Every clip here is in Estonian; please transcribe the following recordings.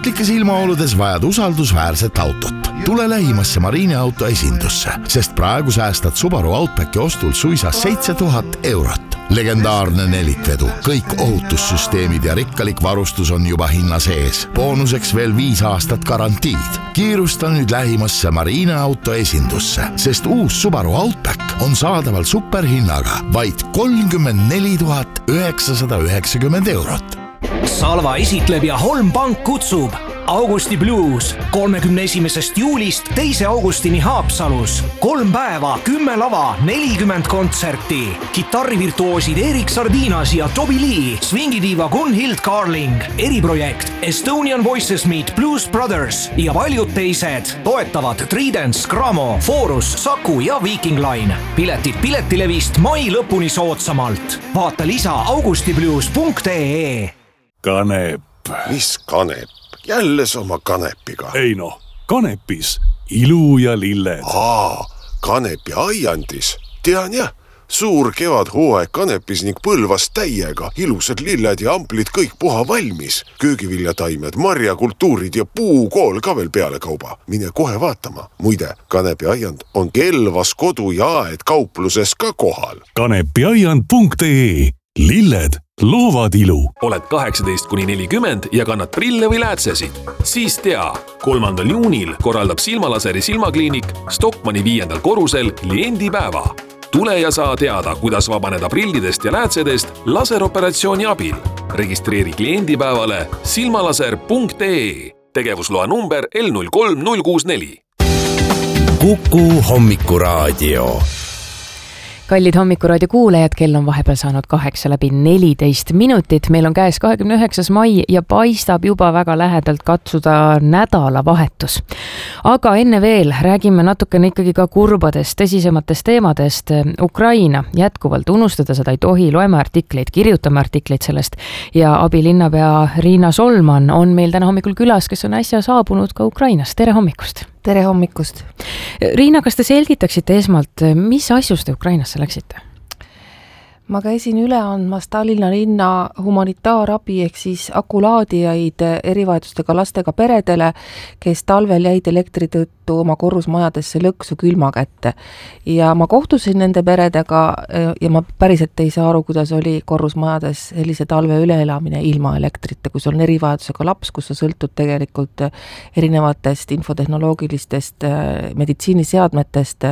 ohtlikes ilmaoludes vajad usaldusväärset autot. Tule lähimasse Marineauto esindusse, sest praegu säästad Subaru Outbacki ostul suisa 7000 eurot. Legendaarne nelikvedu, kõik ohutussüsteemid ja rikkalik varustus on juba hinna sees. Boonuseks veel 5 aastat garantiid. Kiirusta nüüd lähimasse Marineauto esindusse, sest uus Subaru Outback on saadaval superhinnaga vaid 34 990 eurot. Salva esitleb ja Holm Pank kutsub Augusti Blues 31. juulist 2. augustini Haapsalus. 3 päeva, 10 lava, 40 kontserti. Kitarrivirtuoosid Erik Sardinas ja Toby Lee, swingidiiva Gunhild Carling, eriprojekt Estonian Voices Meet Blues Brothers ja paljud teised toetavad Tridents, Gramo, Forus, Saku ja Viking Line. Piletid Piletilevist mai lõpuni soodsamalt. Vaata lisa augustiblues.ee. Kanep. Mis kanep? Jälle oma kanepiga. Ei no, kanepis ilu ja lilled. Kanepi aiandis. Tean jah, suur kevadhooaeg kanepis ning Põlvas täiega. Ilusad lilled ja amplid kõik puha valmis. Köögiviljataimed, marjakultuurid ja puukool ka veel peale kauba. Mine kohe vaatama. Muide, kanepi aiand on Kelvas kodu ja aed kaupluses ka kohal. Kanepiaiand.ee. Lilled loovad ilu. Oled 18–40 ja kannad prille või läätsesid? Siis tea, 3. juunil korraldab Silmalaseri silmakliinik Stockmanni 5. korrusel kliendipäeva. Tule ja saa teada, kuidas vabaneda prillidest ja läätsedest laseroperatsiooni abil. Registreeri kliendipäevale silmalaser.ee. Tegevusloa number L03064. Kuku hommikuraadio. Kallid hommikuraadio kuulajad, kell on vahepeal saanud 8:14. Meil on käes 29. mai ja paistab juba väga lähedalt katsuda nädalavahetus. Aga enne veel räägime natukene ikkagi ka kurbadest, tõsisematest teemadest. Ukraina jätkuvalt unustada seda ei tohi, loeme artikleid, kirjutame artikleid sellest ja abilinnapea Riina Solman on meil täna hommikul külas, kes on äsja saabunud ka Ukrainast. Tere hommikust! Tere hommikust! Riina, kas te selgitaksite esmalt, mis asjus te Ukrainasse läksite? Ma käisin üle andmas Tallinna linna humanitaarabi ehk siis akulaadijaid erivajadustega lastega peredele, kes talvel jäid elektri tõttu oma korrusmajadesse lõksu külma kätte. Ja ma kohtusin nende peredega ja ma päriselt ei saa aru, kuidas oli korrusmajades sellise talve üleelamine ilma elektrita, kui sul on erivajadusega laps, kus sa sõltud tegelikult erinevatest infotehnoloogilistest meditsiiniseadmetest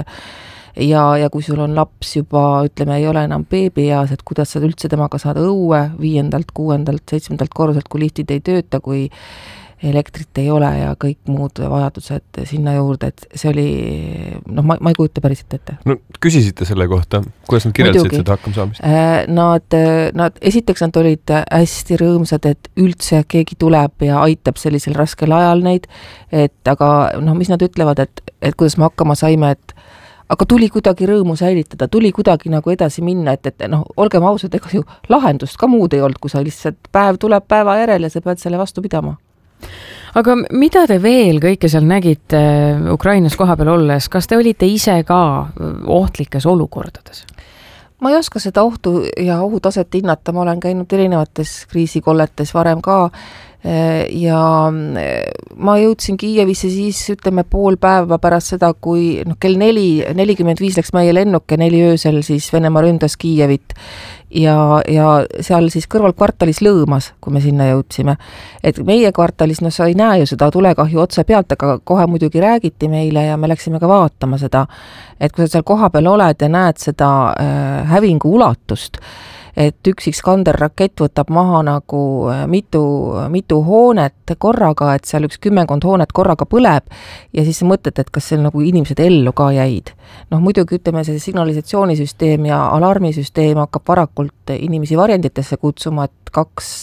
ja kui sul on laps juba, ütleme, ei ole enam beebieas, et kuidas sa üldse temaga saad õue 5., 6., 7. korruselt, kui liftid ei tööta, kui elektrit ei ole ja kõik muud vajadused sinna juurde, et see oli, ma ei kujuta päriselt ette. No küsisite selle kohta, kuidas nad kirjeldasid seda hakkama saamist? Nad esiteks nad olid hästi rõõmsad, et üldse keegi tuleb ja aitab sellisel raskel ajal neid, aga mis nad ütlevad, et kuidas me hakkama saime, aga tuli kuidagi rõõmu säilitada, tuli kuidagi nagu edasi minna, et olgem ausad, ega ju lahendust ka muud ei olnud, kui sa lihtsalt päev tuleb päeva järel ja sa pead selle vastu pidama. Aga mida te veel kõike seal nägite Ukrainas kohapeal olles? Kas te olite ise ka ohtlikes olukordades? Ma ei oska seda ohtu ja ohutaset hinnata, ma olen käinud erinevates kriisikolletes varem ka ja ma jõudsin Kiievisse siis, ütleme, pool päeva pärast seda, kui kell 4:45 läks meie lennuk ja 4 öösel siis Venemaa ründas Kiievit ja seal siis kõrval kvartalis lõõmas, kui me sinna jõudsime. Et meie kvartalis, sa ei näe ju seda tulekahju otse pealt, aga kohe muidugi räägiti meile ja me läksime ka vaatama seda, et kui sa seal kohapeal oled ja näed seda hävingu ulatust, et üks Iskander-rakett võtab maha nagu mitu hoonet korraga, et seal 10 hoonet korraga põleb ja siis sa mõtled, et kas seal nagu inimesed ellu ka jäid. Muidugi ütleme, see signalisatsioonisüsteem ja alarmisüsteem hakkab varakult inimesi varjenditesse kutsuma, et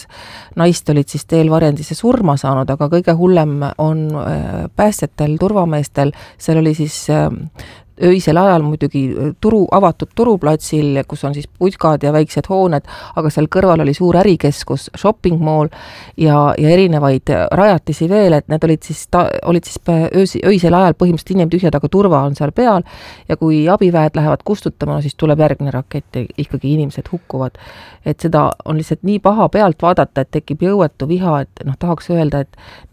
2 naist olid siis teel varjendisse surma saanud, aga kõige hullem on päästjatel, turvameestel, seal oli siis öisel ajal muidugi avatud turuplatsil, kus on siis putkad ja väiksed hooned, aga seal kõrval oli suur ärikeskus, shopping mall ja erinevaid rajatisi veel, et need olid siis öisel ajal põhimõtteliselt inimtühjad, aga turva on seal peal ja kui abiväed lähevad kustutama, siis tuleb järgmine rakett ja ikkagi inimesed hukkuvad. Et seda on lihtsalt nii paha pealt vaadata, et tekib jõuetu viha, et tahaks öelda, et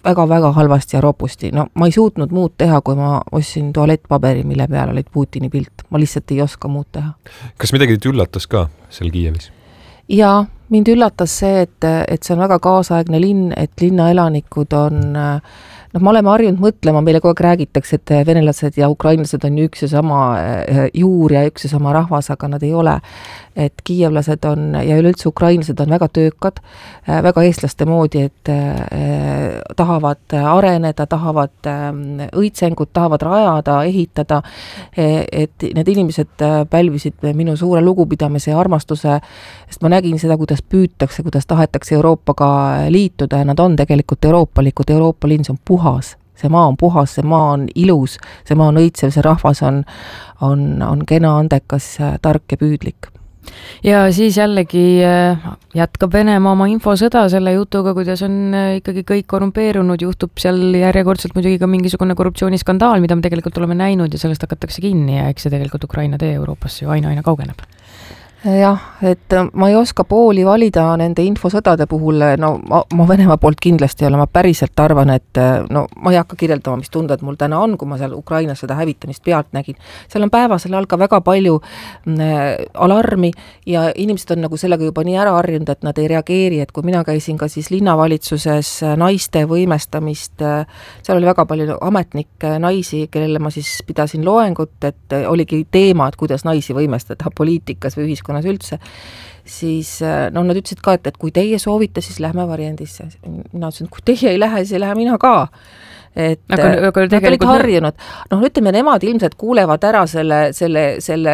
väga-väga halvasti ja ropusti. No ma ei suutnud muud teha, kui ma ostsin tualettpaberi, mille peal olid Putini pilt. Ma lihtsalt ei oska muud teha. Kas midagi üllatas ka seal Kiievis? Ja mind üllatas see, et see on väga kaasaegne linn, et linnaelanikud on, me oleme harjunud mõtlema, meile kogu aeg räägitakse, et venelased ja ukrainlased on üks ja sama juur ja üks ja sama rahvas, aga nad ei ole. Et kiievlased on ja üleüldse ukrainlased on väga töökad, väga eestlaste moodi, et tahavad areneda, tahavad õitsengut, tahavad rajada, ehitada, et need inimesed pälvisid minu suure lugupidamise ja armastuse, sest ma nägin seda, kuidas püütakse, kuidas tahetakse Euroopaga liituda ja nad on tegelikult euroopalikud, Euroopa linn, see on puhas. See maa on puhas, see maa on ilus, see maa on õitsev, see rahvas on kena, andekas, tark ja püüdlik. Ja siis jällegi jätkab Venemaa oma infosõda selle jutuga, kuidas on ikkagi kõik korrumpeerunud, juhtub seal järjekordselt muidugi ka mingisugune korruptsiooniskandaal, mida me tegelikult oleme näinud ja sellest hakatakse kinni ja eks see tegelikult Ukraina tee Euroopasse ju aina kaugeneb. Jah, et ma ei oska pooli valida nende infosõdade puhul, ma Venemaa poolt kindlasti ei ole, ma päriselt arvan, et ma ei hakka kirjeldama, mis tunded mul täna on, kui ma seal Ukrainas seda hävitamist pealt nägin. Seal on päevasel all ka väga palju alarmi ja inimesed on nagu sellega juba nii ära harjunud, et nad ei reageeri, et kui mina käisin ka siis linnavalitsuses naiste võimestamist, seal oli väga palju ametnikke naisi, kellele ma siis pidasin loengut, et oligi teema, et kuidas naisi võimestada poliitikas või ühiskonnas üldse, siis nad ütlesid ka, et kui teie soovite, siis lähme variandisse. Mina ütlesin, kui teie ei lähe, siis ei lähe mina ka. Et aga nad olid harjunud. Ütleme, nemad ilmselt kuulevad ära selle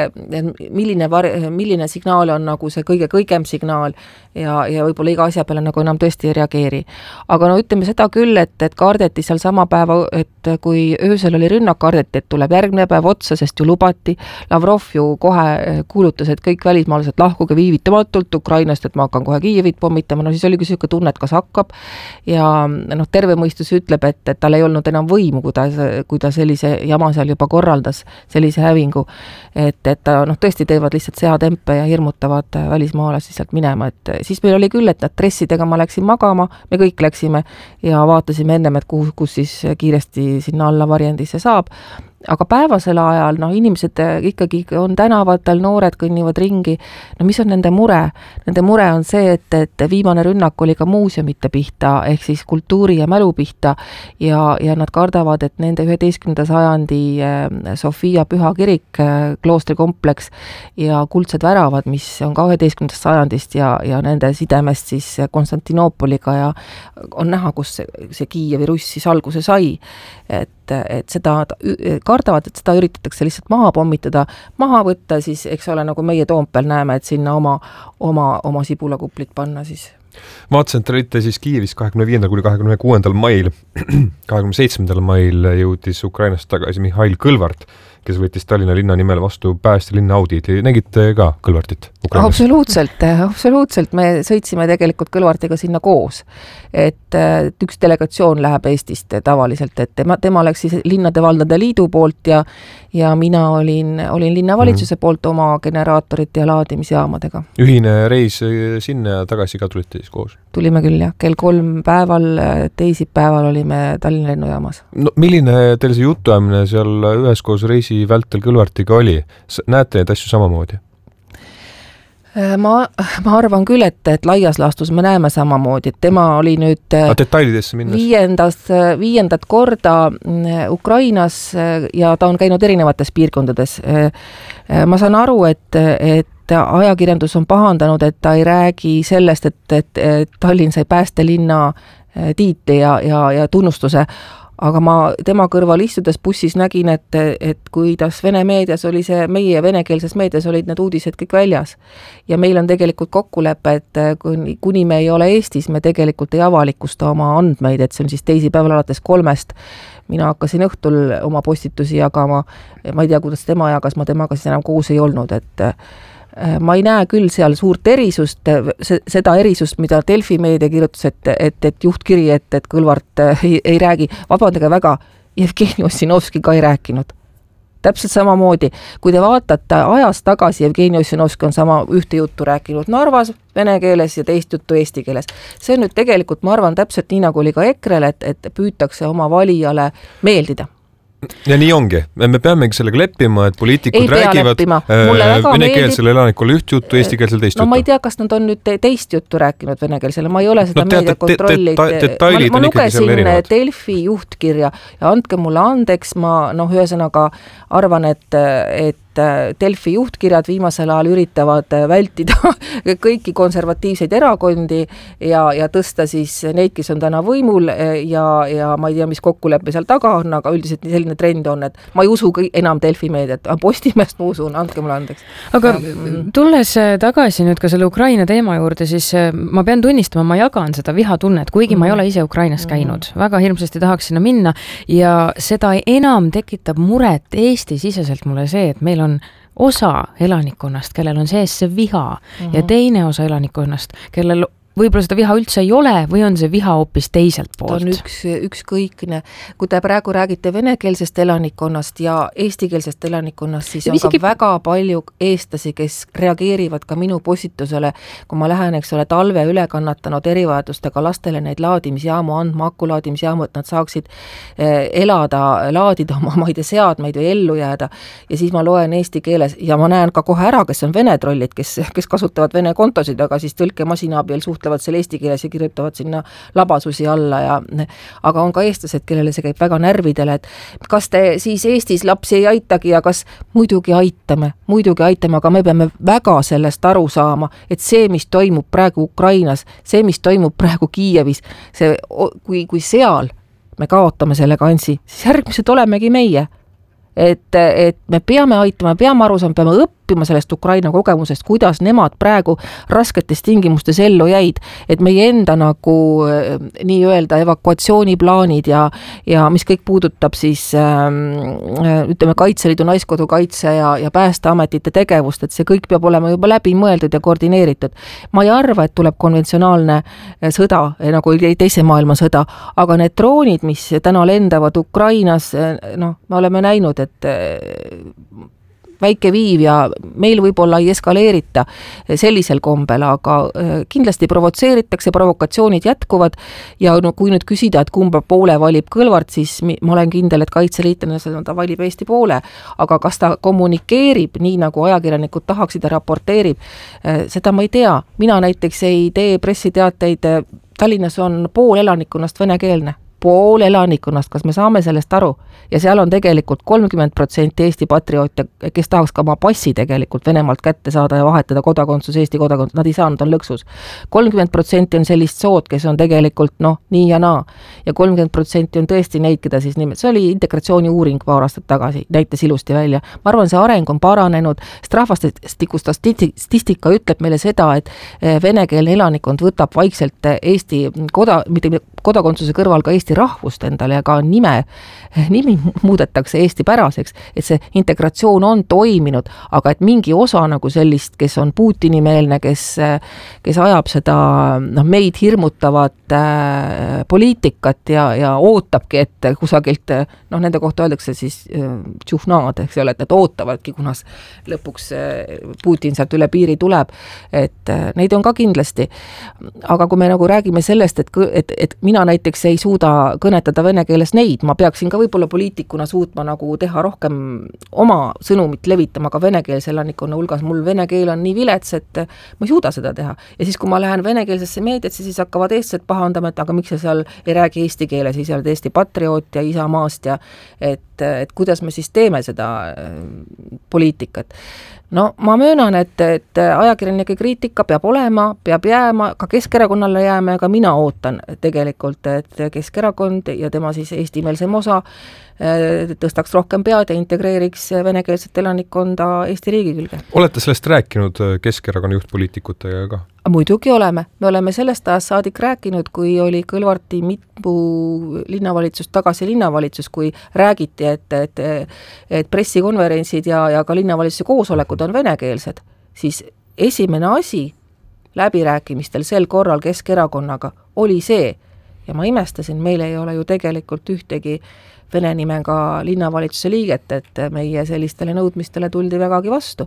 milline signaal on nagu see kõige kõigem signaal ja võib-olla iga asja peale nagu enam tõesti ei reageeri. Aga ütleme seda küll, et kardeti seal sama päeva, et kui öösel oli rünnak, kardeti, et tuleb järgmine päev otsa, sest ju lubati. Lavrov ju kohe kuulutas, et kõik välismaalased lahkuge viivitamatult Ukrainast, et ma hakkan kohe Kiievit pommitama, siis oligi selline tunne, et kas hakkab ja terve mõistus ütleb, et tal ei olnud enam võimu, kui ta sellise jama seal juba korraldas, sellise hävingu, et ta tõesti teevad lihtsalt seatempe ja hirmutavad välismaalasi sealt minema, et siis meil oli küll, et nad dressidega ma läksin magama, me kõik läksime ja vaatasime ennem, et kus siis kiiresti sinna alla variandisse saab. Aga päevasel ajal inimesed ikkagi on tänavatel, noored kõnnivad ringi. Mis on nende mure? Nende mure on see, et viimane rünnak oli ka muuseumite pihta, ehk siis kultuuri ja mälu pihta ja nad kardavad, et nende 11. sajandi Sofia püha kirik, kloostrikompleks ja kuldsed väravad, mis on ka 11. sajandist ja nende sidemest siis Konstantinoopoliga ja on näha, kus see Kiievi Russ siis alguse sai. Et seda kardavad, et seda üritatakse lihtsalt maha pommitada, maha võtta, siis eks ole, nagu meie Toompel näeme, et sinna oma sibulakuplit panna siis. Vaatasin, et te olite siis Kiievis 25. kuni 26. mail. 27. mail jõudis Ukrainast tagasi Mihhail Kõlvart, kes võttis Tallinna linna nimel vastu pääste linna audid. Nägite ka Kõlvartit Ukrainas? Absoluutselt. Me sõitsime tegelikult Kõlvartiga sinna koos. Et üks delegatsioon läheb Eestist tavaliselt, et tema läks siis linnade valdade liidu poolt ja mina olin linnavalitsuse poolt oma generaatorite ja laadimisjaamadega. Ühine reis sinna ja tagasi ka tulite siis koos? Tulime küll, jah. Kell 3 päeval, teisipäeval olime Tallinna lennujaamas. Milline teil see jutuajamine seal üheskoos reisi vältel Kõlvartiga oli? Näete neid asju samamoodi? Ma arvan küll, et laias laastus me näeme samamoodi, et tema oli nüüd detailidesse minnes viiendat korda Ukrainas ja ta on käinud erinevates piirkondades. Ma saan aru, et ajakirjandus on pahandanud, et ta ei räägi sellest, et Tallinn sai päästelinna tiiti ja tunnustuse, aga ma tema kõrval istudes bussis nägin, et kuidas Vene meedias oli see, meie venekeelses meedias olid need uudised kõik väljas. Ja meil on tegelikult kokkulepe, et kuni me ei ole Eestis, me tegelikult ei avalikusta oma andmeid, et see on siis teisipäeval alates 3. Mina hakkasin õhtul oma postitusi jagama, ma ei tea, kuidas tema jagas, ma temaga siis enam koos ei olnud, et ma ei näe küll seal suurt erisust, seda erisust, mida Delfi meedia kirjutas, et juhtkiri, et Kõlvart ei räägi, vabandage väga, Jevgeni Ossinovski ka ei rääkinud. täpselt samamoodi, kui te vaatate ajas tagasi, Jevgeni Ossinovski on sama ühte juttu rääkinud Narvas vene keeles ja teist juttu eesti keeles. See on nüüd tegelikult, ma arvan, täpselt nii nagu oli ka EKRE-l, et püütakse oma valijale meeldida. Ja nii ongi. Me peamegi sellega leppima, et poliitikud räägivad venekeelsele elanikule üht juttu, eestikeelsel teist juttu. No ma ei tea, kas nad on nüüd teist juttu rääkinud venekeelsele, ma ei ole seda meediakontrolli. Ma lugesin Delfi juhtkirja ja andke mulle andeks, ma ühesõnaga arvan, et Delfi juhtkirjad viimasel ajal üritavad vältida kõiki konservatiivseid erakondi ja tõsta siis neid, kes on täna võimul ja ma ei tea, mis kokkuleppe seal taga on, aga üldiselt selline trend on, et ma ei usu enam Delfi meediat, Postimehest ma usun, andke mulle andeks. Aga tulles tagasi nüüd ka selle Ukraina teema juurde, siis ma pean tunnistama, ma jagan seda vihatunnet, kuigi ma ei ole ise Ukrainas käinud. Väga hirmsasti tahaks sinna minna ja seda enam tekitab muret Eesti-siseselt mulle see, et meil on osa elanikkonnast, kellel on sees see viha ja teine osa elanikkonnast, kellel võib-olla seda viha üldse ei ole või on see viha hoopis teiselt poolt? Ta on ükskõikne. Kui te praegu räägite venekeelsest elanikkonnast ja eestikeelsest elanikkonnast, siis on ka väga palju eestlasi, kes reageerivad ka minu postitusele, kui ma lähen, eks ole, talve üle kannatanud erivajadustega lastele neid laadimisjaamu andma, akulaadimisjaamu, et nad saaksid elada, laadida oma, ma ei tea, seadmeid või ellu jääda. Ja siis ma loen eesti keeles ja ma näen ka kohe ära, kes on vene trollid, kes kasutavad vene kontosid, aga siis tõlkemasina abil suhtlevad selle eesti keeles ja kirjutavad sinna labasusi alla aga on ka eestlased, kellele see käib väga närvidele, et kas te siis Eestis lapsi ei aitagi ja kas muidugi aitame, aga me peame väga sellest aru saama, et see, mis toimub praegu Ukrainas, see, mis toimub praegu Kiievis, kui seal me kaotame selle kansi, siis järgmised olemegi meie. Et me peame aitama, peame aru saama, peame õppima sellest Ukraina kogemusest, kuidas nemad praegu rasketes tingimustes ellu jäid, et meie enda nagu nii-öelda evakuatsiooniplaanid ja mis kõik puudutab siis ütleme Kaitseliidu Naiskodu kaitse ja Päästeametite tegevust, et see kõik peab olema juba läbi mõeldud ja koordineeritud. Ma ei arva, et tuleb konventsionaalne sõda, nagu teise maailmasõda, aga need droonid, mis täna lendavad Ukrainas, me oleme näinud, et väike viiv ja meil võib-olla ei eskaleerita sellisel kombel, aga kindlasti provotseeritakse, provokatsioonid jätkuvad ja kui nüüd küsida, et kumba poole valib Kõlvart, siis ma olen kindel, et kaitseliitlane ta valib Eesti poole, aga kas ta kommunikeerib nii, nagu ajakirjanikud tahaksid ja raporteerib, seda ma ei tea. Mina näiteks ei tee pressiteateid, Tallinnas on pool elanikkonnast venekeelne. Pool elanikkonnast, kas me saame sellest aru ja seal on tegelikult 30% Eesti patrioote, kes tahaks ka oma passi tegelikult Venemaalt kätte saada ja vahetada kodakondsus, Eesti kodakondsus, nad ei saa, nad on lõksus. 30% on sellist sood, kes on tegelikult nii ja naa ja 30% on tõesti neid, keda siis nimed, see oli integratsiooni uuring paar aastat tagasi, näitas ilusti välja. Ma arvan, see areng on paranenud, sest rahvastiku statistika ütleb meile seda, et venekeelne elanikkond võtab vaikselt Eesti kodakondsuse kõrval ka Eesti rahvust endale ja ka nimi muudetakse Eesti päraseks, et see integratsioon on toiminud, aga et mingi osa nagu sellist, kes on Putini-meelne, kes ajab seda meid hirmutavat poliitikat ja ootabki, et kusagilt, nende kohta öeldakse siis tšuhnaad, eks ole, et need ootavadki, kunas lõpuks Putin sealt üle piiri tuleb, et neid on ka kindlasti. Aga kui me nagu räägime sellest, et mina näiteks ei suuda kõnetada vene keeles neid, ma peaksin ka võib-olla poliitikuna suutma nagu teha rohkem oma sõnumit levitama ka venekeelse elanikkonna hulgas. Mul vene keel on nii vilets, et ma ei suuda seda teha. Ja siis, kui ma lähen venekeelsesse meediasse, siis hakkavad eestlased pahandama, et aga miks sa seal ei räägi eesti keeles, siis oled Eesti patrioot ja isamaast ja et kuidas me siis teeme seda poliitikat. Ma möönan, et ajakirjanike kriitika peab olema, peab jääma, ka Keskerakonnale jääma ja ka mina ootan tegelikult, et Keskerakond ja tema siis eestimeelsem osa tõstaks rohkem pead ja integreeriks venekeelset elanikkonda Eesti riigi külge. Olete sellest rääkinud Keskerakonna juhtpoliitikutega ka? Muidugi oleme. Me oleme sellest ajast saadik rääkinud, kui oli Kõlvarti mitu linnavalitsus, tagasi linnavalitsus, kui räägiti, et pressikonverentsid ja ka linnavalitsuse koosolekud on venekeelsed, siis esimene asi läbirääkimistel sel korral Keskerakonnaga oli see, ja ma imestasin, meil ei ole ju tegelikult ühtegi vene nimega linnavalitsuse liiget, et meie sellistele nõudmistele tuldi vägagi vastu.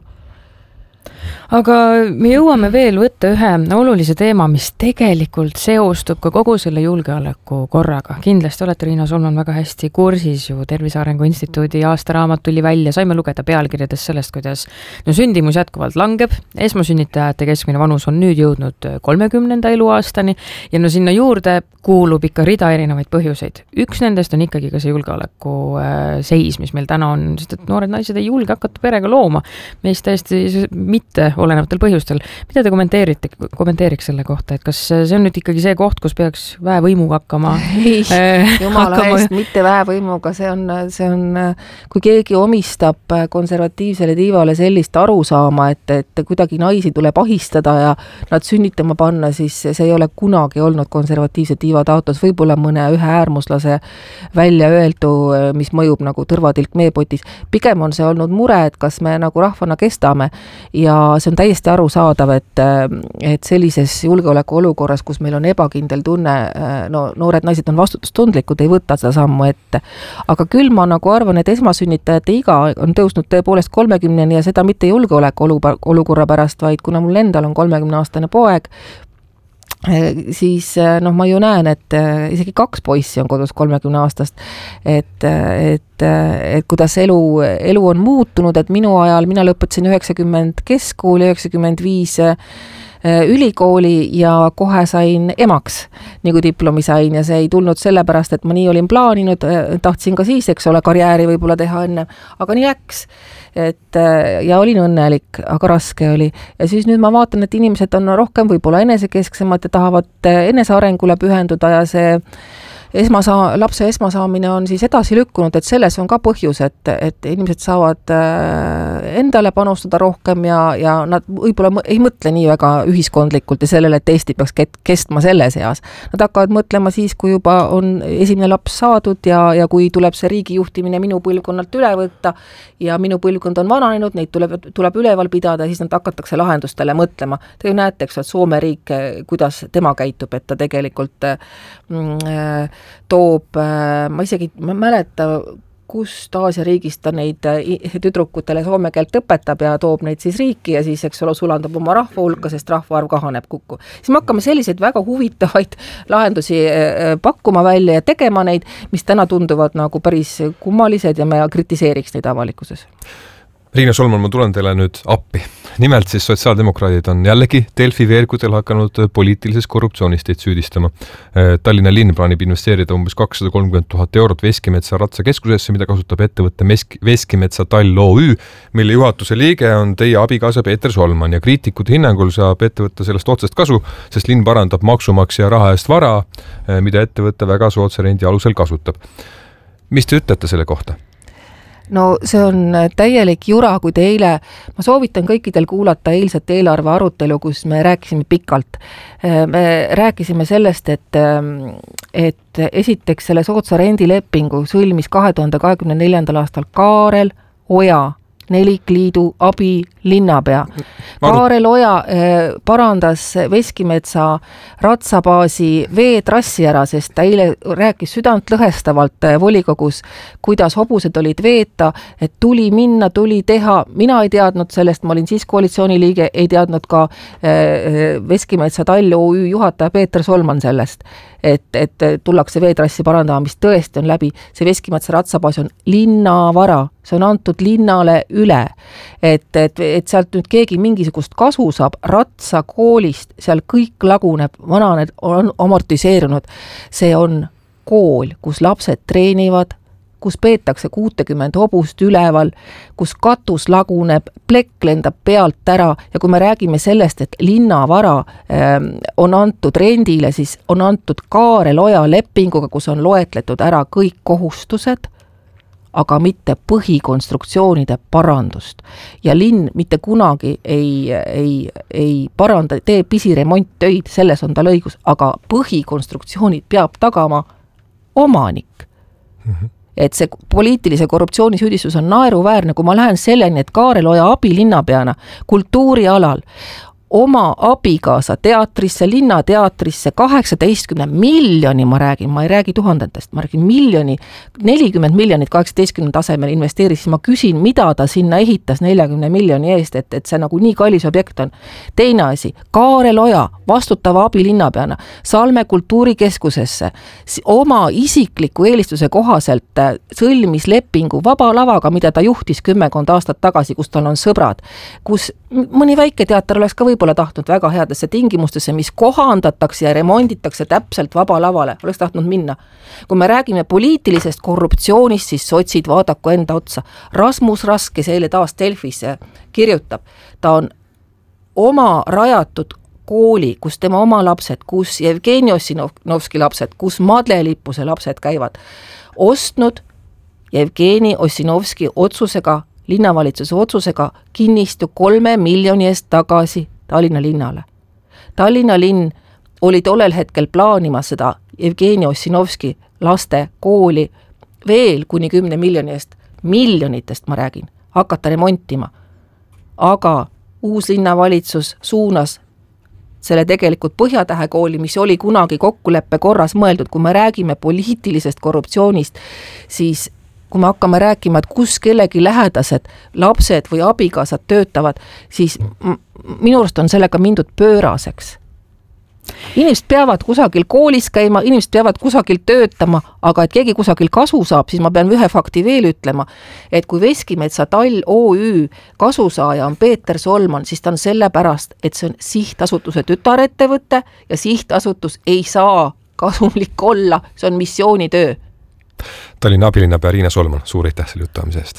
Aga me jõuame veel võtta ühe olulise teema, mis tegelikult seostub ka kogu selle julgeoleku korraga. Kindlasti olete, Riina Solman, väga hästi kursis ju Tervise Arengu Instituudi aastaraamat tuli välja, saime lugeda pealkirjades sellest, kuidas sündimus jätkuvalt langeb, esmasünnitajate keskmine vanus on nüüd jõudnud 30. eluaastani ja sinna juurde kuulub ikka rida erinevaid põhjuseid. Üks nendest on ikkagi ka see julgeoleku seis, mis meil täna on, sest et noored naised ei julge hakata perega looma, meist täiesti mitte olenevatel põhjustel. Mida te kommenteeriks selle kohta, et kas see on nüüd ikkagi see koht, kus peaks väevõimuga hakkama? Ei, jumala eest, mitte väevõimuga, see on, kui keegi omistab konservatiivsele tiivale sellist arusaama, et kuidagi naisi tuleb ahistada ja nad sünnitama panna, siis see ei ole kunagi olnud konservatiivse tiiva taotlus, võib-olla mõne ühe äärmuslase välja öeldu, mis mõjub nagu tõrvatilk meepotis. Pigem on see olnud mure, et kas me nagu rahvana kestame ja see on täiesti arusaadav, et sellises julgeoleku olukorras, kus meil on ebakindel tunne, noored naised on vastutustundlikud, ei võta seda sammu ette. Aga küll ma nagu arvan, et esmasünnitajate iga on tõusnud tõepoolest 30-ni ja seda mitte julgeoleku olukorra pärast, vaid kuna mul endal on 30-aastane poeg, siis ma ju näen, et isegi 2 poissi on kodus 30-aastast, et kuidas elu on muutunud, et minu ajal, mina lõpetasin 90 keskkooli, 95 ülikooli ja kohe sain emaks, nagu diplomi sain ja see ei tulnud sellepärast, et ma nii olin plaaninud, tahtsin ka siis, eks ole, karjääri võib-olla teha enne, aga nii läks. Ja olin õnnelik, aga raske oli. Ja siis nüüd ma vaatan, et inimesed on rohkem võib-olla enesekesksemad ja tahavad enesearengule pühenduda ja see lapse esmasaamine on siis edasi lükkunud, et selles on ka põhjus, et inimesed saavad endale panustada rohkem ja nad võib-olla ei mõtle nii väga ühiskondlikult ja sellele, et Eesti peaks kestma selles eas. Nad hakkavad mõtlema siis, kui juba on esimene laps saadud ja kui tuleb see riigi juhtimine minu põlvkonnalt üle võtta ja minu põlvkond on vananenud, neid tuleb üleval pidada ja siis nad hakatakse lahendustele mõtlema. Te ju näete, et Soome riik, kuidas tema käitub, et ta tegelikult toob, ma mäleta, kust Aasia riigist ta neid tüdrukutele soome keelt õpetab ja toob neid siis riiki ja siis, eks ole, sulandab oma rahva hulka, sest rahvaarv kahaneb kukku. Siis me hakkame selliseid väga huvitavaid lahendusi pakkuma välja ja tegema neid, mis täna tunduvad nagu päris kummalised ja me kritiseeriks neid avalikkuses. Riina Solman, ma tulen teile nüüd appi. Nimelt siis sotsiaaldemokraadid on jällegi Delfi veergudel hakanud poliitilises korruptsioonis teid süüdistama. Tallinna linn plaanib investeerida umbes 230 000 eurot Veskimetsa ratsakeskusesse, mida kasutab ettevõtte Veskimetsa Tall OÜ, mille juhatuse liige on teie abikaasa Peeter Solman ja kriitikute hinnangul saab ettevõtte sellest otsest kasu, sest linn parandab maksumaksja raha eest vara, mida ettevõtte väga soodsa rendi alusel kasutab. Mis te ütlete selle kohta? No see on täielik jura, kui te eile, ma soovitan kõikidel kuulata eilset eelarve arutelu, kus me rääkisime pikalt. Me rääkisime sellest, et esiteks selle soodsa rendilepingu sõlmis 2024. aastal Kaarel Oja, Nelikliidu abi linnapea. Kaarel Oja parandas Veskimetsa ratsabaasi veetrassi ära, sest ta eile rääkis südant lõhestavalt volikogus, kuidas hobused olid veeta, et tuli minna, tuli teha. Mina ei teadnud sellest, ma olin siis koalitsiooni liige, ei teadnud ka Veskimetsa Tall OÜ juhataja Peeter Solman sellest, et tullakse veetrassi parandama, mis tõesti on läbi. See Veskimetsa ratsabaas on linnavara, see on antud linnale üle, et sealt nüüd keegi mingisugust kasu saab ratsakoolist, seal kõik laguneb, vananed on amortiseerunud. See on kool, kus lapsed treenivad, kus peetakse 60 hobust üleval, kus katus laguneb, plekk lendab pealt ära ja kui me räägime sellest, et linnavara on antud rendile, siis on antud Kaarel Oja lepinguga, kus on loetletud ära kõik kohustused, aga mitte põhikonstruktsioonide parandust. Ja linn mitte kunagi ei paranda, tee pisiremonttöid, selles on tal õigus, aga põhikonstruktsioonid peab tagama omanik. Et see poliitilise korruptsiooni süüdistus on naeruväärne, kui ma lähen selleni, et Kaarel Oja abilinnapeana kultuurialal oma abikaasa teatrisse, linnateatrisse 18 miljoni, ma ei räägi tuhandetest, ma räägin miljoni, 40 miljonit 18 tasemel investeeris, siis ma küsin, mida ta sinna ehitas 40 miljoni eest, et see nagu nii kallis objekt on. Teine asi, Kaarel Oja, vastutava abilinnapeana, Salme kultuurikeskusesse, oma isikliku eelistuse kohaselt sõlmis lepingu Vaba Lavaga, mida ta juhtis 10 aastat tagasi, kus tal on sõbrad, kus mõni väike teater oleks ka võib-olla tahtnud väga headesse tingimustesse, mis kohandatakse ja remonditakse täpselt Vaba Lavale, oleks tahtnud minna. Kui me räägime poliitilisest korruptsioonist, siis sotsid vaadaku enda otsa. Rasmus Rask, kes eile taas Delfis kirjutab, ta on oma rajatud kooli, kus tema oma lapsed, kus Jevgeni Ossinovski lapsed, kus Madle Lippuse lapsed käivad, ostnud Jevgeni Ossinovski otsusega, linnavalitsuse otsusega kinnistu 3 miljoni eest tagasi Tallinna linnale. Tallinna linn oli tollel hetkel plaanimas seda Jevgeni Ossinovski laste kooli veel kuni 10 miljoni eest, miljonitest ma räägin, hakata remontima. Aga uus linnavalitsus suunas selle tegelikult Põhjatähe kooli, mis oli kunagi kokkuleppe korras mõeldud, kui me räägime poliitilisest korruptsioonist, siis kui me hakkame rääkima, et kus kellegi lähedased lapsed või abikaasad töötavad, siis minu arust on sellega mindud pööraseks. Inimesed peavad kusagil koolis käima, inimesed peavad kusagil töötama, aga et keegi kusagil kasu saab, siis ma pean ühe fakti veel ütlema, et kui Veskimetsa Tall OÜ kasusaaja on Peeter Solman, siis ta on sellepärast, et see on sihtasutuse tütarettevõte ja sihtasutus ei saa kasumlik olla, see on missioonitöö. Tallinna abilinnapea Riina Solman, suur aitäh selle juttamise eest.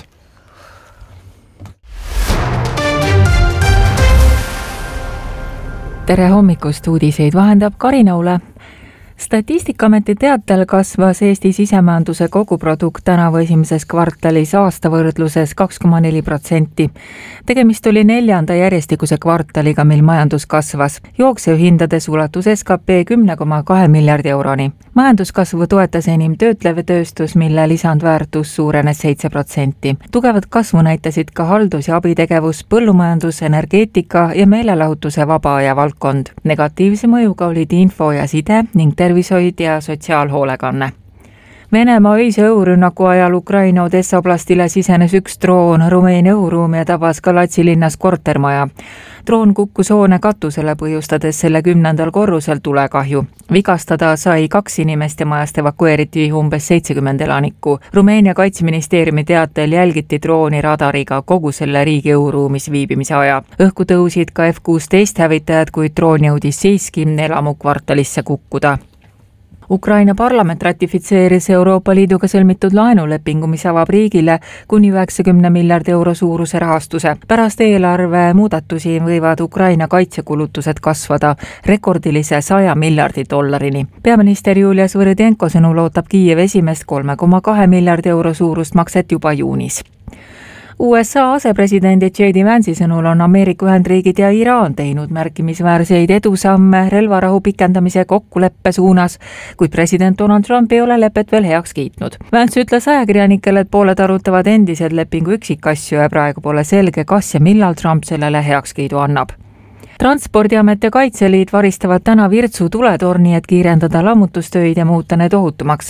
Tere hommikust, uudiseid vahendab Karin Aule. Statistikaameti teatel kasvas Eesti sisemajanduse koguprodukt tänavu esimeses kvartalis aastavõrdluses 2,4%. Tegemist oli 4. järjestikuse kvartaliga, mil majandus kasvas. Jooksevhindades ulatus SKP 10,2 miljardi euroni. Majanduskasvu toetas enim töötlev tööstus, mille lisandväärtus suurenes 7%. Tugevat kasvu näitasid ka haldus- ja abitegevus, põllumajandus, energeetika ja meelelahutuse vaba aja valdkond. Negatiivse mõjuga olid info ja side ning tervishoid ja sotsiaalhoolekanne. Venemaa öise õhurünnaku ajal Ukraina Odessa oblastile sisenes üks droon Rumeenia õhuruumi ja tabas Galatsi linnas kortermaja. Droon kukkus hoone katusele, põhjustades selle 10. korrusel tulekahju. Vigastada sai 2 inimest ja majast evakueeriti umbes 70 elanikku. Rumeenia kaitseministeeriumi teatel jälgiti drooni radariga kogu selle riigi õhuruumis viibimise aja. Õhku tõusid ka F-16 hävitajad, kuid droon jõudis siiski elamukvartalisse kukkuda. Ukraina parlament ratifitseeris Euroopa Liiduga sõlmitud laenulepingu, mis avab riigile kuni 90 miljardi euro suuruse rahastuse. Pärast eelarve muudatusi võivad Ukraina kaitsekulutused kasvada rekordilise 100 miljardi dollarini. Peaminister Julia Svõrõdenko sõnul ootab Kiiev esimest 3,2 miljardi euro suurust makset juba juunis. USA asepresidendi J.D. Vance'i sõnul on Ameerika Ühendriigid ja Iraan teinud märkimisväärseid edusamme relvarahu pikendamise kokkuleppe suunas, kuid president Donald Trump ei ole lepet veel heaks kiitnud. Vance ütles ajakirjanikele, et pooled arutavad endiselt lepingu üksikasju ja praegu pole selge, kas ja millal Trump sellele heakskiidu annab. Transpordiamet ja Kaitseliit varistavad täna Virtsu tuletorni, et kiirendada lammutustöid ja muuta need ohutumaks.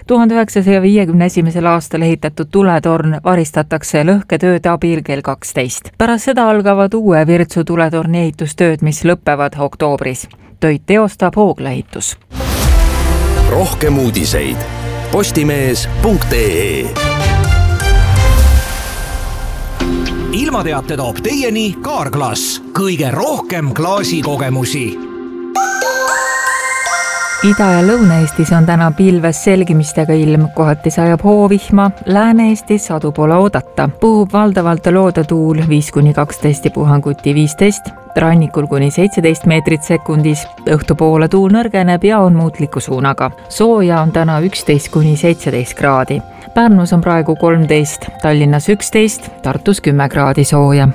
1951. aastal ehitatud tuletorn varistatakse lõhketööde abil kell 12. Pärast seda algavad uue Virtsu tuletorni ehitustööd, mis lõppevad oktoobris. Töid teostab Hoogla-ehitus. Rohkem uudiseid postimees.ee. Ilmateate toob teieni Kaarglass, kõige rohkem klaasikogemusi. Ida- ja Lõuna-Eestis on täna pilves selgimistega ilm, kohati sajab hoovihma, Lääne-Eestis sadu pole oodata. Puhub valdavalt loodetuul 5-12 ja puhanguti 15, rannikul kuni 17 meetrit sekundis. Õhtupoole tuul nõrgeneb ja on muutliku suunaga. Sooja on täna 11-17 kraadi. Pärnus on praegu 13, Tallinnas 11, Tartus 10 kraadi sooja.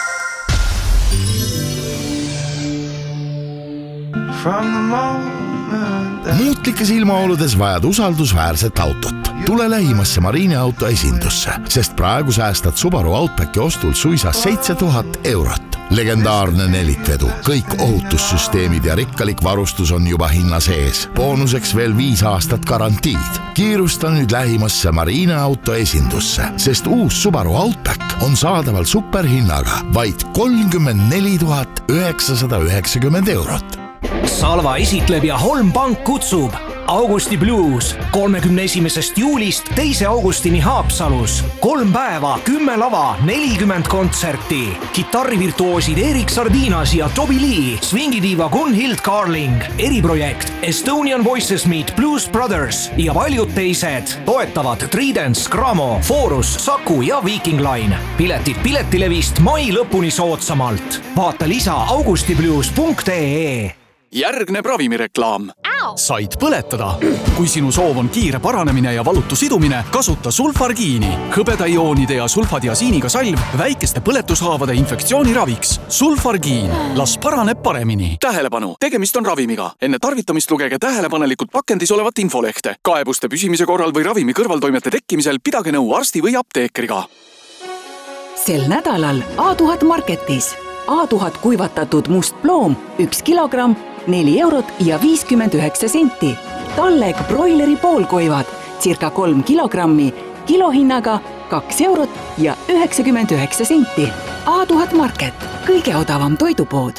From the moment muutlikes ilmaoludes vajad usaldusväärset autot. Tule lähimasse Marine auto esindusse, sest praegu säästad Subaru Outbacki ostul suisa 7000 eurot. Legendaarne nelikvedu, kõik ohutussüsteemid ja rikkalik varustus on juba hinna sees. Boonuseks veel 5 aastat garantiid. Kiirusta nüüd lähimasse Marine auto esindusse, sest uus Subaru Outback on saadaval superhinnaga vaid 34 990 eurot. Salva esitleb ja Holm Pank kutsub Augusti Blues 31. juulist 2. augustini Haapsalus. 3 päeva, 10 lava, 40 kontserti. Kitarrivirtuoosid Erik Sardinas ja Toby Lee, swingidiiva Gunhild Carling, eriprojekt Estonian Voices Meet Blues Brothers ja paljud teised. Toetavad Tridents, Gramo, Forus, Saku ja Viking Line. Piletid Piletilevist mai lõpuni soodsamalt. Vaata lisa augustiblues.ee. Järgneb ravimireklaam. Said põletada? Kui sinu soov on kiire paranemine ja valutu sidumine, kasuta sulfargiini. Hõbedaioonide ja sulfadiasiiniga salv väikeste põletushaavade infektsiooni raviks. Sulfargiin. Las paraneb paremini. Tähelepanu! Tegemist on ravimiga. Enne tarvitamist lugege tähelepanelikult pakendis olevat infolehte. Kaebuste püsimise korral või ravimi kõrvaltoimete tekkimisel pidage nõu arsti või apteekriga. Sel nädalal A1000 Marketis. A1000 kuivatatud must ploom 1 kilogramm 4 eurot ja 59 senti. Talleg broileri poolkoivad circa 3 kilogrammi kilohinnaga 2 eurot ja 99 senti. A1000 Market, kõige odavam toidupood.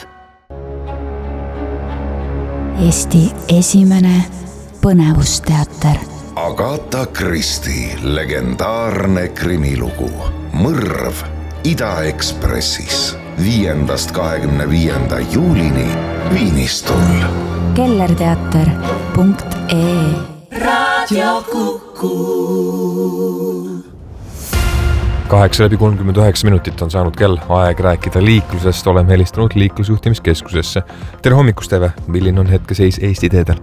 Eesti esimene põnevusteater. Agatha Christie legendaarne krimilugu Mõrv Ida-Ekspressis 5.–25. juulini Viinistul. kellerteater.ee Raadio Kuku. 8:39 minutit on saanud kell, aeg rääkida liiklusest. Oleme helistanud liiklusjuhtimiskeskusesse. Tere hommikust, Eve! Milline on hetkeseis Eesti teedel?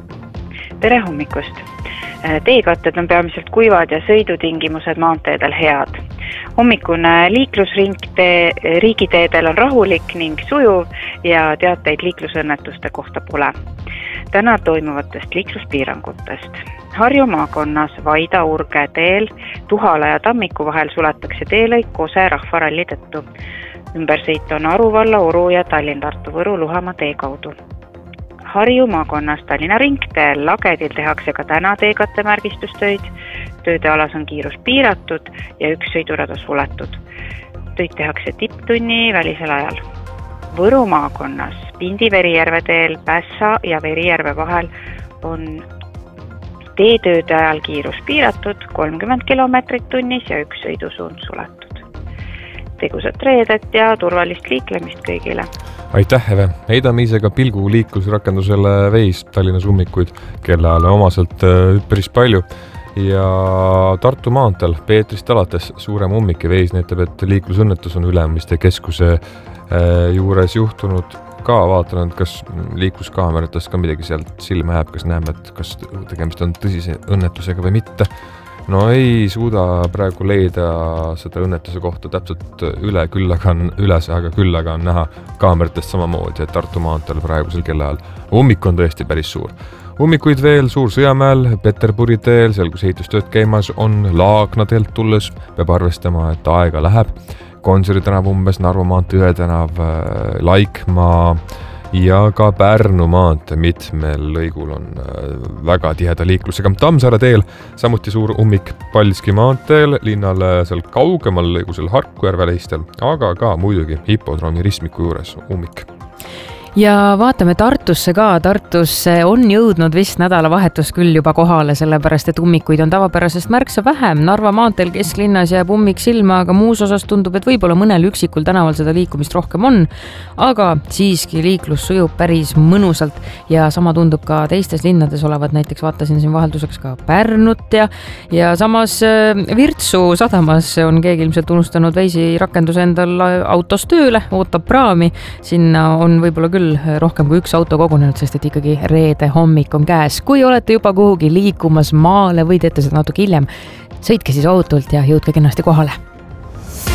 Tere hommikust! Teekatted on peamiselt kuivad ja sõidutingimused maanteedel head. Hommikune liiklusring riigiteedel on rahulik ning sujuv ja teateid liiklusõnnetuste kohta pole. Täna toimuvatest liikluspiirangutest. Harju maakonnas Vaida-Urge teel Tuhala ja Tammiku vahel suletakse teelõik Kose rahvaralli tõttu. Ümbersõit on Aruvalla, Oru ja Tallinn-Tartu-Võru-Luhamaa tee kaudu. Harju maakonnas Tallinna ringteel Lagedil tehakse ka täna teekatte märgistustöid. Tööde alas on kiirus piiratud ja üks sõidurada suletud. Töid tehakse tipptunni välisel ajal. Võru maakonnas Pindi-Verijärve teel Pässa ja Verijärve vahel on teetööde ajal kiirus piiratud 30 kilomeetrit tunnis ja üks sõidusuund suletud. Tegusat reedet ja turvalist liiklemist kõigile. Aitäh, Eve! Heidame ise ka pilgu liiklusrakendusele Veis Tallinnas ummikuid, kelle ajale omaselt päris palju. Ja Tartu maanteel Peetrist alates suurem ummik ja Veis näitab, et liiklusõnnetus on Ülemiste keskuse juures juhtunud ka. Vaatan, et kas liikluskaameratest ka midagi sealt silma jääb, kas näeme, et kas tegemist on tõsise õnnetusega või mitte. No ei suuda praegu leida seda õnnetuse kohta täpselt üle, küll aga on näha kaameratest samamoodi, et Tartu maanteel praegusel kellaajal ummik on tõesti päris suur. Ummikuid veel Suur-Sõjamäel, Peterburi teel, seal kus ehitustööd käimas on, Laagna teelt tulles peab arvestama, et aega läheb. Konseri tänav umbes, Narva maantee Jõe tänav, Laikmaa ja ka Pärnu maantee mitmel lõigul on väga tiheda liiklusega. Tammsaare teel samuti suur ummik Paldiski maanteel, linnale seal kaugemal lõigusel Harkujärve lähistel, aga ka muidugi hipodroomi ristmiku juures ummik. Ja vaatame Tartusse ka. Tartusse on jõudnud vist nädalavahetus küll juba kohale, sellepärast et ummikuid on tavapärasest märksa vähem. Narva maanteel kesklinnas jääb ummik silma, aga muus osas tundub, et võib-olla mõnel üksikul tänaval seda liikumist rohkem on. Aga siiski liiklus sujub päris mõnusalt ja sama tundub ka teistes linnades olevat. Näiteks vaatasin siin vahelduseks ka Pärnut ja samas Virtsu sadamas on keegi ilmselt unustanud Veisi rakenduse endal autos tööle, ootab praami. Sinna on võib-olla küll rohkem kui üks auto kogunenud, sest et ikkagi reede hommik on käes. Kui olete juba kuhugi liikumas maale või teete seda natuke hiljem, sõitke siis autolt ja jõudke kenasti kohale.